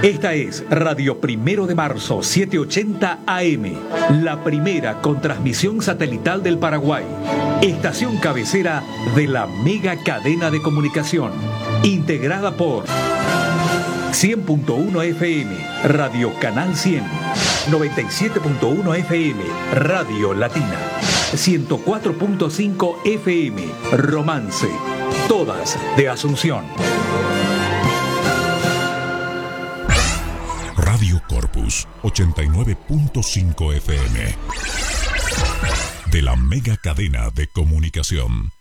Esta es Radio Primero de Marzo, 780 AM, la primera con transmisión satelital del Paraguay. Estación cabecera de la mega cadena de comunicación, integrada por 100.1 FM, Radio Canal 100, 97.1 FM, Radio Latina, 104.5 FM, Romance, todas de Asunción. Radio Corpus, 89.5 FM, de la mega cadena de comunicación.